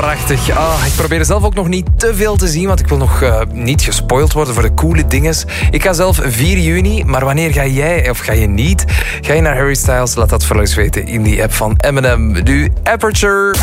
prachtig. Ik probeer zelf ook nog niet te veel te zien, want ik wil nog niet gespoild worden voor de coole dinges. Ik ga zelf 4 juni, maar wanneer ga jij of ga je niet? Ga je naar Harry Styles? Laat dat voor ons weten in die app van Eminem. Nu Aperture.